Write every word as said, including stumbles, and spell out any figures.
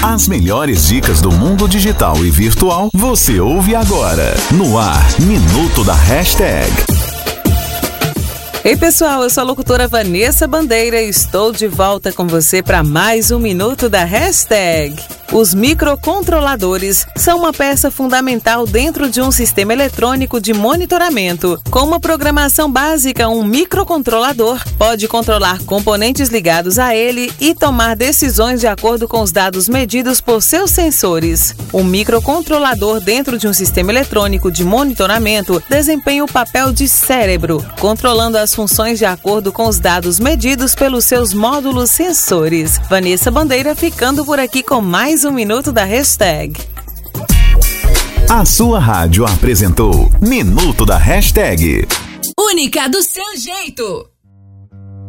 As melhores dicas do mundo digital e virtual você ouve agora. No ar, Minuto da Hashtag. Ei pessoal, eu sou a locutora Vanessa Bandeira e estou de volta com você para mais um Minuto da Hashtag. Os microcontroladores são uma peça fundamental dentro de um sistema eletrônico de monitoramento. Com uma programação básica, um microcontrolador pode controlar componentes ligados a ele e tomar decisões de acordo com os dados medidos por seus sensores. Um microcontrolador dentro de um sistema eletrônico de monitoramento desempenha o papel de cérebro, controlando as funções de acordo com os dados medidos pelos seus módulos sensores. Vanessa Bandeira ficando por aqui com mais um Minuto da Hashtag. A sua rádio apresentou Minuto da Hashtag. Única do seu jeito.